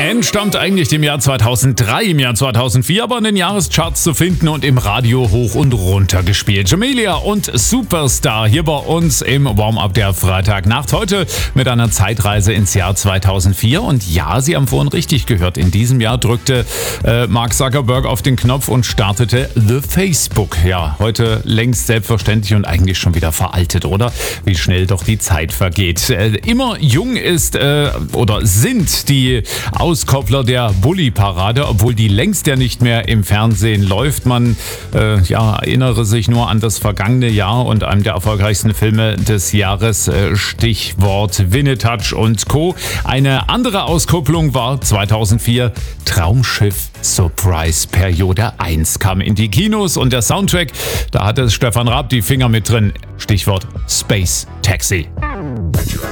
Entstammt eigentlich dem Jahr 2003, im Jahr 2004, aber in den Jahrescharts zu finden und im Radio hoch und runter gespielt. Jamelia und Superstar hier bei uns im Warm-Up der Freitagnacht. Heute mit einer Zeitreise ins Jahr 2004. Und ja, Sie haben vorhin richtig gehört, in diesem Jahr drückte Mark Zuckerberg auf den Knopf und startete The Facebook. Ja, heute längst selbstverständlich und eigentlich schon wieder veraltet, oder? Wie schnell doch die Zeit vergeht. Immer jung ist oder sind die Auskoppler der Bully-Parade, obwohl die längst ja nicht mehr im Fernsehen läuft. Man erinnere sich nur an das vergangene Jahr und einem der erfolgreichsten Filme des Jahres, Stichwort Winnetouch und Co. Eine andere Auskopplung war 2004 Traumschiff Surprise Periode 1 kam in die Kinos und der Soundtrack, da hatte Stefan Raab die Finger mit drin. Stichwort Space Taxi.